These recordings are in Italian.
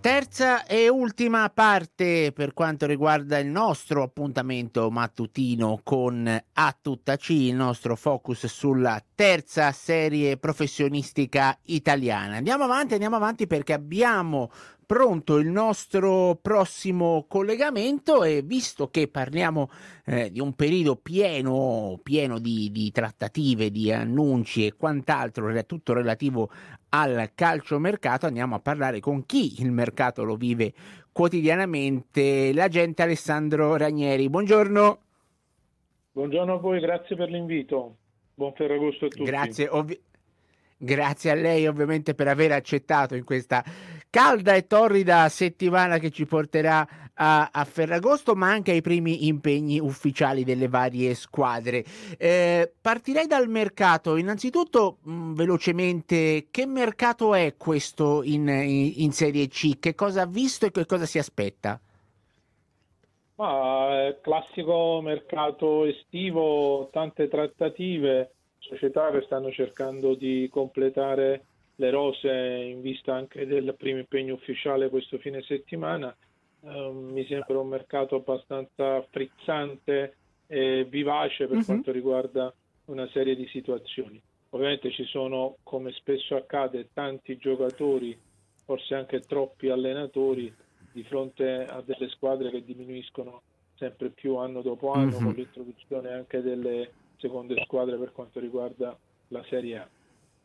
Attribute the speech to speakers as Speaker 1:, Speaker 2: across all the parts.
Speaker 1: Terza e ultima parte per quanto riguarda il nostro appuntamento mattutino con A Tutta C, il nostro focus sulla terza serie professionistica italiana. Andiamo avanti perché abbiamo pronto il nostro prossimo collegamento e visto che parliamo di un periodo pieno di trattative, di annunci e quant'altro, tutto relativo al calciomercato, andiamo a parlare con chi il mercato lo vive quotidianamente, l'agente Alessandro Ranieri. Buongiorno.
Speaker 2: Buongiorno a voi, grazie per l'invito. Buon Ferragosto a tutti.
Speaker 1: Grazie a lei ovviamente per aver accettato in questa calda e torrida settimana che ci porterà a Ferragosto, ma anche ai primi impegni ufficiali delle varie squadre. Partirei dal mercato. Innanzitutto, velocemente, che mercato è questo in Serie C? Che cosa ha visto e che cosa si aspetta?
Speaker 2: Classico mercato estivo, tante trattative, società che stanno cercando di completare le rose in vista anche del primo impegno ufficiale questo fine settimana. Mi sembra un mercato abbastanza frizzante e vivace per quanto riguarda una serie di situazioni. Ovviamente ci sono, come spesso accade, tanti giocatori, forse anche troppi allenatori di fronte a delle squadre che diminuiscono sempre più anno dopo anno, con l'introduzione anche delle seconde squadre per quanto riguarda la Serie A.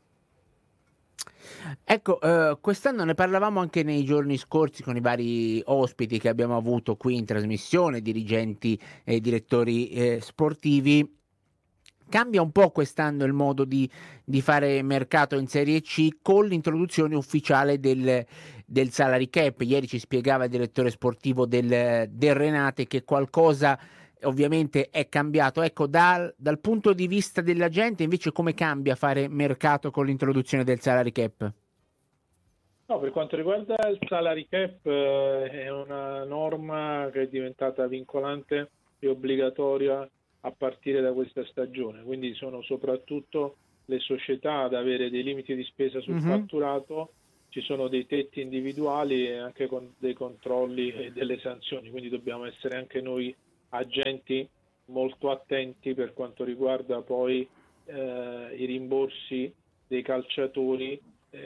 Speaker 1: Ecco, quest'anno ne parlavamo anche nei giorni scorsi con i vari ospiti che abbiamo avuto qui in trasmissione, dirigenti e direttori sportivi. Cambia un po' quest'anno il modo di fare mercato in Serie C con l'introduzione ufficiale del salary cap. Ieri ci spiegava il direttore sportivo del Renate che qualcosa ovviamente è cambiato. Ecco, dal punto di vista della gente invece come cambia fare mercato con l'introduzione del salary cap?
Speaker 2: No, per quanto riguarda il salary cap, è una norma che è diventata vincolante e obbligatoria a partire da questa stagione, quindi sono soprattutto le società ad avere dei limiti di spesa sul fatturato, ci sono dei tetti individuali e anche con dei controlli e delle sanzioni, quindi dobbiamo essere anche noi agenti molto attenti per quanto riguarda poi i rimborsi dei calciatori,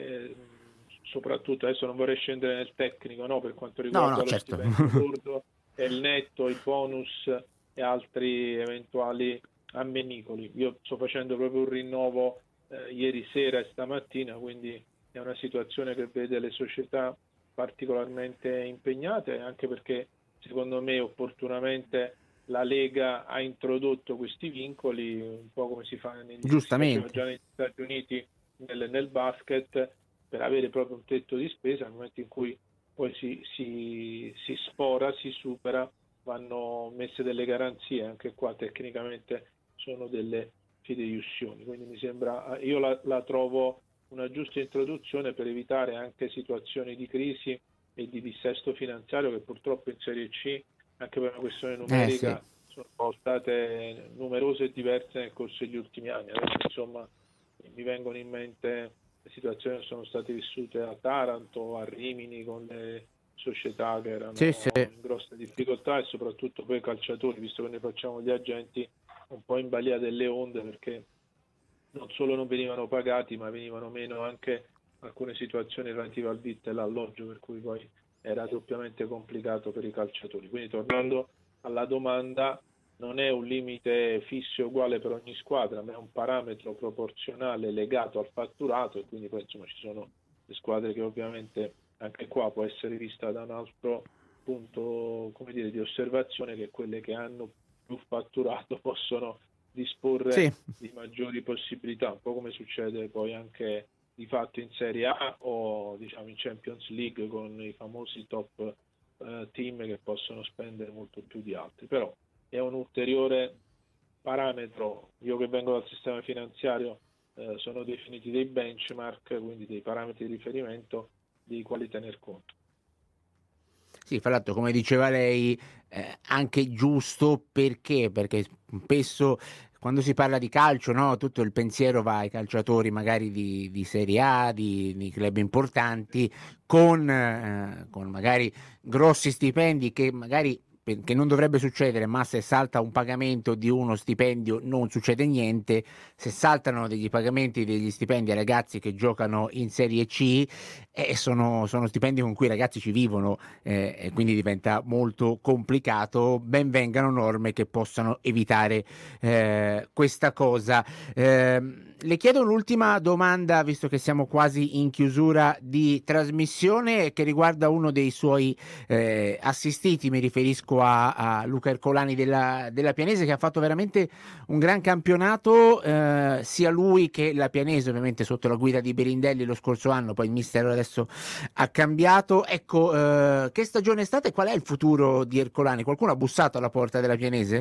Speaker 2: soprattutto adesso non vorrei scendere nel tecnico, no, per quanto riguarda
Speaker 1: No,
Speaker 2: lo
Speaker 1: certo.
Speaker 2: stipendio lordo e il netto, i bonus e altri eventuali ammenicoli. Io sto facendo proprio un rinnovo ieri sera e stamattina, quindi è una situazione che vede le società particolarmente impegnate, anche perché secondo me opportunamente la Lega ha introdotto questi vincoli, un po' come si faceva
Speaker 1: Giustamente.
Speaker 2: già negli Stati Uniti nel basket, per avere proprio un tetto di spesa. Nel momento in cui poi si sfora, si supera, vanno messe delle garanzie, anche qua tecnicamente sono delle fideiussioni, quindi mi sembra, io la trovo una giusta introduzione per evitare anche situazioni di crisi e di dissesto finanziario che purtroppo in Serie C, anche per una questione
Speaker 1: Sì.
Speaker 2: numerica, sono state numerose e diverse nel corso degli ultimi anni. Adesso insomma mi vengono in mente le situazioni che sono state vissute a Taranto, a Rimini, con le società che
Speaker 1: Sì, sì.
Speaker 2: erano in grossa difficoltà e soprattutto poi i calciatori, visto che noi facciamo gli agenti, un po' in balia delle onde, perché non solo non venivano pagati, ma venivano meno anche alcune situazioni relative al vitto e all'alloggio, per cui poi era doppiamente complicato per i calciatori. Quindi tornando alla domanda, non è un limite fisso e uguale per ogni squadra, ma è un parametro proporzionale legato al fatturato, e quindi poi insomma ci sono le squadre che ovviamente anche qua può essere vista da un altro punto, come dire, di osservazione, che quelle che hanno più fatturato possono disporre
Speaker 1: Sì.
Speaker 2: di maggiori possibilità, un po' come succede poi anche di fatto in Serie A o diciamo in Champions League con i famosi top team che possono spendere molto più di altri. Però è un ulteriore parametro. Io che vengo dal sistema finanziario, sono definiti dei benchmark, quindi dei parametri di riferimento dei quali tener conto.
Speaker 1: Sì, fra l'altro, come diceva lei, anche giusto perché spesso quando si parla di calcio, no, tutto il pensiero va ai calciatori magari di Serie A, di club importanti, con magari grossi stipendi che magari che non dovrebbe succedere, ma se salta un pagamento di uno stipendio non succede niente. Se saltano degli pagamenti degli stipendi a ragazzi che giocano in Serie C, sono stipendi con cui i ragazzi ci vivono, e quindi diventa molto complicato. Ben vengano norme che possano evitare questa cosa. Le chiedo un'ultima domanda, visto che siamo quasi in chiusura di trasmissione, che riguarda uno dei suoi assistiti. Mi riferisco a Luca Ercolani della Pianese, che ha fatto veramente un gran campionato, sia lui che la Pianese, ovviamente sotto la guida di Berindelli lo scorso anno. Poi il mister adesso ha cambiato. Ecco, che stagione è stata e qual è il futuro di Ercolani? Qualcuno ha bussato alla porta della Pianese?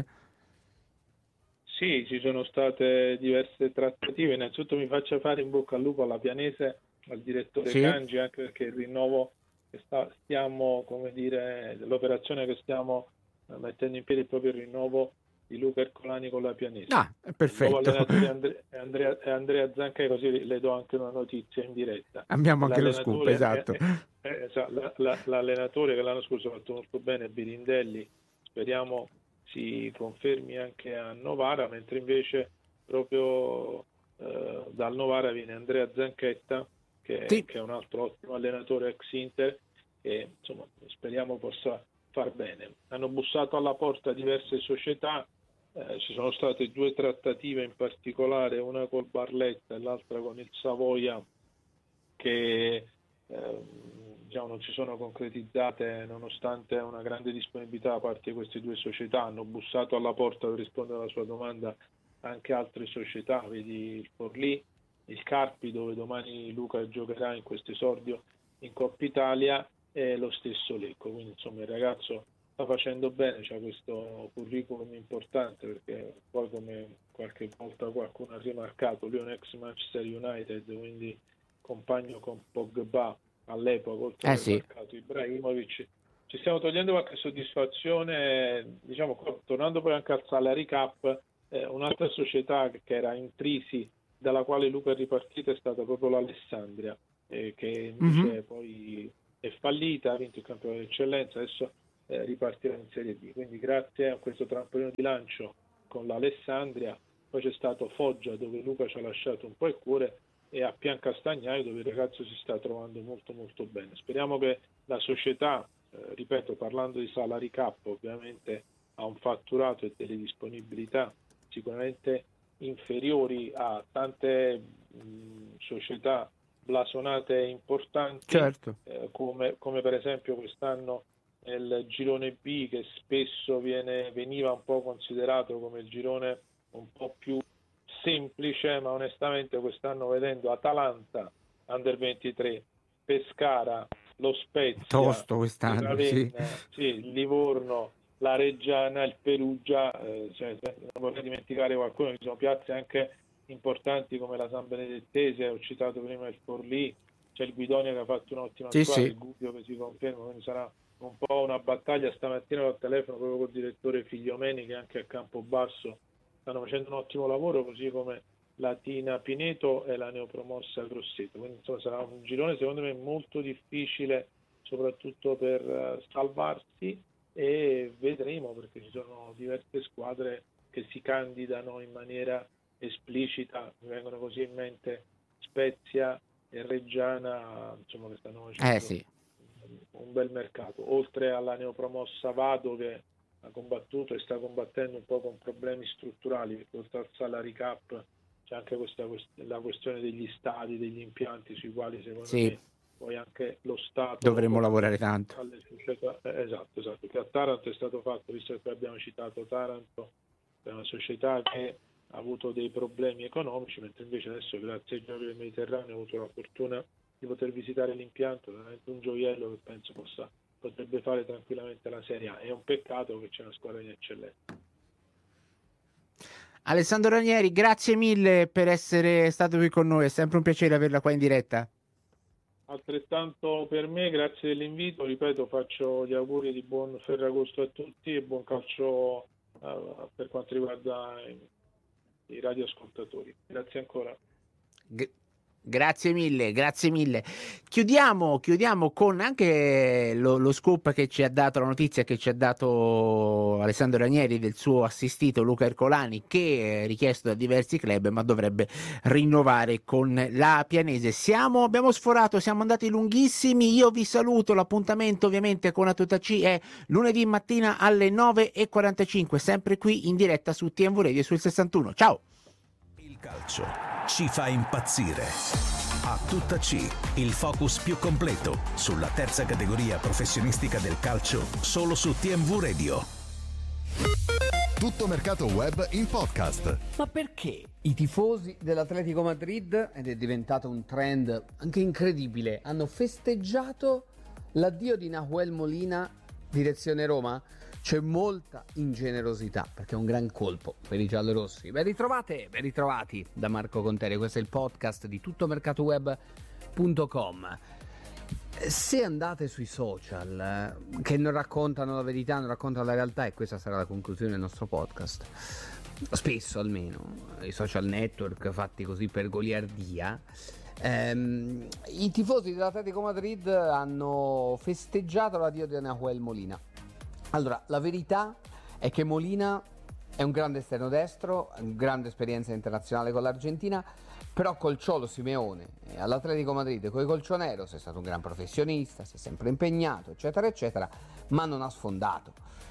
Speaker 2: Sì, ci sono state diverse trattative. Innanzitutto mi faccia fare in bocca al lupo alla Pianese, al direttore
Speaker 1: Sì.
Speaker 2: Cangi, anche perché il rinnovo che stiamo, come dire, l'operazione che stiamo mettendo in piedi è proprio il rinnovo di Luca Ercolani con la Pianese.
Speaker 1: Ah, è
Speaker 2: Il nuovo
Speaker 1: perfetto.
Speaker 2: allenatore è Andrea Zancai, così le do anche una notizia in diretta.
Speaker 1: Abbiamo anche lo scoop,
Speaker 2: L'allenatore
Speaker 1: esatto.
Speaker 2: l'allenatore che l'anno scorso ha fatto molto bene, Birindelli, speriamo si confermi anche a Novara, mentre invece proprio dal Novara viene Andrea Zanchetta, che
Speaker 1: Sì.
Speaker 2: è un altro ottimo allenatore ex Inter, e insomma speriamo possa far bene. Hanno bussato alla porta diverse società, ci sono state due trattative in particolare, una col Barletta e l'altra con il Savoia, che diciamo, non si sono concretizzate nonostante una grande disponibilità da parte di queste due società. Hanno bussato alla porta, per rispondere alla sua domanda, anche altre società, vedi il Forlì, il Carpi, dove domani Luca giocherà in questo esordio in Coppa Italia, e lo stesso Lecco. Quindi insomma il ragazzo sta facendo bene, c'ha questo curriculum importante, perché poi, come qualche volta qualcuno ha rimarcato, lui è un ex Manchester United, quindi compagno con Pogba all'epoca, oltre ad aver
Speaker 1: Sì.
Speaker 2: marcato Ibrahimovic. Ci stiamo togliendo qualche soddisfazione, diciamo, tornando poi anche al salary cap. Un'altra società che era in crisi, dalla quale Luca è ripartito, è stata proprio l'Alessandria, che
Speaker 1: Mhm.
Speaker 2: invece poi è fallita, ha vinto il campionato di eccellenza, adesso ripartirà in Serie B. Quindi grazie a questo trampolino di lancio con l'Alessandria, poi c'è stato Foggia, dove Luca ci ha lasciato un po' il cuore, e a Piancastagnaio, dove il ragazzo si sta trovando molto molto bene. Speriamo che la società, ripeto, parlando di salary cap, ovviamente ha un fatturato e delle disponibilità sicuramente inferiori a tante società blasonate e importanti,
Speaker 1: Certo.
Speaker 2: come per esempio quest'anno nel girone B, che spesso veniva un po' considerato come il girone un po' più semplice, ma onestamente quest'anno, vedendo Atalanta Under 23, Pescara, lo Spezia,
Speaker 1: Tosto
Speaker 2: il
Speaker 1: quest'anno, sì.
Speaker 2: Ravenna, sì, il Livorno, la Reggiana, il Perugia, cioè, non vorrei dimenticare qualcuno, ci sono piazze anche importanti come la San Benedettese, ho citato prima il Forlì, c'è il Guidonia che ha fatto un'ottima
Speaker 1: Sì,
Speaker 2: squadra,
Speaker 1: sì.
Speaker 2: il Gubbio che si conferma, quindi sarà un po' una battaglia. Stamattina al telefono proprio col direttore Figliomeni, che anche a Campobasso stanno facendo un ottimo lavoro, così come Latina Pineto e la neopromossa Grosseto. Quindi insomma sarà un girone secondo me molto difficile, soprattutto per salvarsi, e vedremo, perché ci sono diverse squadre che si candidano in maniera esplicita, mi vengono così in mente Spezia e Reggiana, insomma, che stanno facendo
Speaker 1: Sì.
Speaker 2: un bel mercato, oltre alla neopromossa Vado, che ha combattuto e sta combattendo un po' con problemi strutturali, perché oltre al salary cap c'è anche la questione degli stadi, degli impianti, sui quali secondo
Speaker 1: Sì,
Speaker 2: me poi anche lo Stato
Speaker 1: dovremmo
Speaker 2: porta
Speaker 1: lavorare tanto.
Speaker 2: alle società. Esatto, che a Taranto è stato fatto, visto che poi abbiamo citato Taranto, è una società che ha avuto dei problemi economici, mentre invece adesso, grazie ai Giochi del Mediterraneo, ho avuto la fortuna di poter visitare l'impianto, veramente un gioiello che penso potrebbe fare tranquillamente la Serie A. È un peccato che c'è una squadra di eccellenza.
Speaker 1: Alessandro Ranieri, grazie mille per essere stato qui con noi, è sempre un piacere averla qua in diretta.
Speaker 2: Altrettanto per me, grazie dell'invito, ripeto, faccio gli auguri di buon Ferragosto a tutti e buon calcio per quanto riguarda i radioascoltatori. Grazie ancora.
Speaker 1: Grazie mille, grazie mille. Chiudiamo con anche lo scoop che ci ha dato, la notizia che ci ha dato Alessandro Ranieri del suo assistito Luca Ercolani, che è richiesto da diversi club ma dovrebbe rinnovare con la Pianese. Abbiamo sforato, siamo andati lunghissimi, io vi saluto, l'appuntamento ovviamente con A2C è lunedì mattina alle 9:45, sempre qui in diretta su TMV Radio sul 61. Ciao!
Speaker 3: Il calcio ci fa impazzire. A2C, il focus più completo sulla terza categoria professionistica del calcio, solo su TMV Radio.
Speaker 4: Tutto mercato web in podcast.
Speaker 5: Ma perché i tifosi dell'Atletico Madrid, ed è diventato un trend anche incredibile, hanno festeggiato l'addio di Nahuel Molina direzione Roma? C'è molta ingenerosità perché è un gran colpo per i giallorossi. Ben ritrovati da Marco Conteri. Questo è il podcast di tuttomercatoweb.com. Se andate sui social che non raccontano la verità, non raccontano la realtà, e questa sarà la conclusione del nostro podcast, spesso almeno i social network fatti così per goliardia, i tifosi dell'Atletico Madrid hanno festeggiato l'addio di Nahuel Molina. Allora, la verità è che Molina è un grande esterno destro, grande esperienza internazionale con l'Argentina, però col Cholo Simeone all'Atletico Madrid, con i colchoneros, è stato un gran professionista, si è sempre impegnato, eccetera, eccetera, ma non ha sfondato.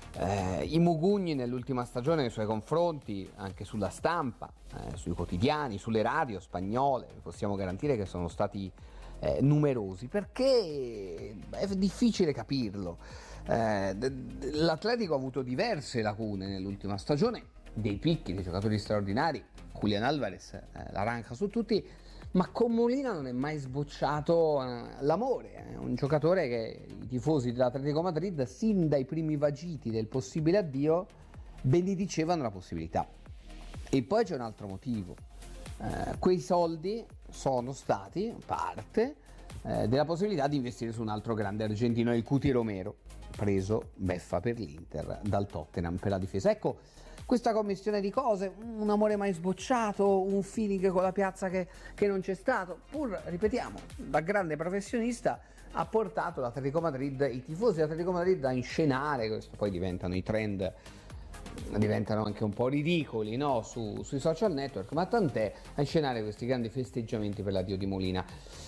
Speaker 5: I mugugni nell'ultima stagione nei suoi confronti, anche sulla stampa, sui quotidiani, sulle radio spagnole, possiamo garantire che sono stati numerosi, perché è difficile capirlo. L'Atletico ha avuto diverse lacune nell'ultima stagione, dei picchi, dei giocatori straordinari, Julián Álvarez l'arranca su tutti, ma con Molina non è mai sbocciato l'amore. È un giocatore che i tifosi dell'Atletico Madrid, sin dai primi vagiti del possibile addio, benedicevano la possibilità. E poi c'è un altro motivo: quei soldi sono stati parte della possibilità di investire su un altro grande argentino, il Cuti Romero, preso beffa per l'Inter dal Tottenham per la difesa. Ecco, questa commissione di cose, un amore mai sbocciato, un feeling con la piazza che non c'è stato, pur, ripetiamo, da grande professionista, ha portato l'Atletico Madrid, i tifosi dell'Atletico Madrid, a inscenare, questo poi diventano i trend, diventano anche un po' ridicoli, no? Sui social network, ma tant'è, a inscenare questi grandi festeggiamenti per l'addio di Molina.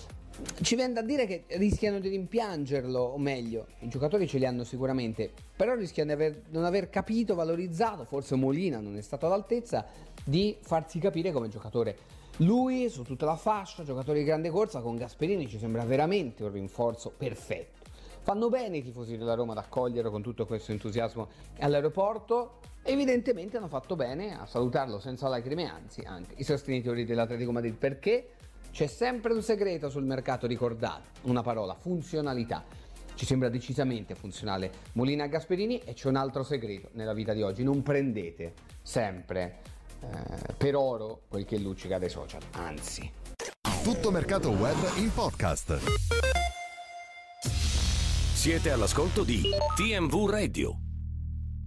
Speaker 5: Ci viene da dire che rischiano di rimpiangerlo, o meglio, i giocatori ce li hanno sicuramente, però rischiano di non aver capito, valorizzato, forse Molina non è stato all'altezza di farsi capire come giocatore. Lui, su tutta la fascia, giocatore di grande corsa, con Gasperini ci sembra veramente un rinforzo perfetto. Fanno bene i tifosi della Roma ad accoglierlo con tutto questo entusiasmo all'aeroporto, evidentemente hanno fatto bene a salutarlo senza lacrime, anzi anche i sostenitori dell'Atletico Madrid, perché c'è sempre un segreto sul mercato, ricordate, una parola: funzionalità. Ci sembra decisamente funzionale Molina e Gasperini, e c'è un altro segreto nella vita di oggi: non prendete sempre per oro quel che luccica dai social, anzi.
Speaker 4: Tutto mercato web in podcast.
Speaker 3: Siete all'ascolto di TMV Radio.